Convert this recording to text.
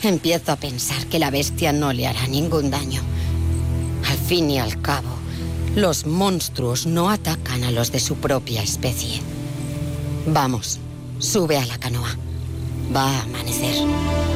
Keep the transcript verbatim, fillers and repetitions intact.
Empiezo a pensar que la bestia no le hará ningún daño. Al fin y al cabo, los monstruos no atacan a los de su propia especie. Vamos, sube a la canoa. Va a amanecer.